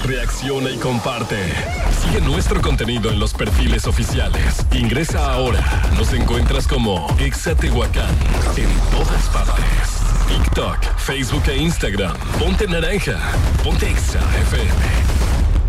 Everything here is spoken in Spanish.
reacciona y comparte. Sigue nuestro contenido en los perfiles oficiales. Ingresa ahora. Nos encuentras como Exa Tehuacán en todas partes. TikTok, Facebook e Instagram. Ponte naranja. Ponte Exa FM.